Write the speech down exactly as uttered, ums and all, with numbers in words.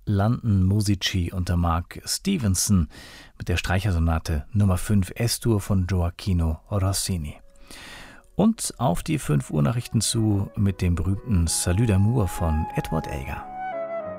London Musici unter Mark Stevenson mit der Streichersonate Nummer fünf S-Dur von Gioacchino Rossini. Und auf die fünf Uhr Nachrichten zu mit dem berühmten Salut d'amour von Edward Elgar.